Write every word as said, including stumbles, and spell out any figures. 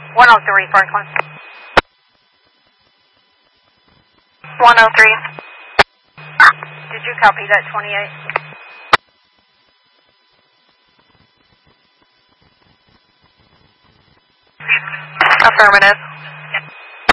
one oh three, Franklin. one oh three. Did you copy that, twenty-eight? Affirmative.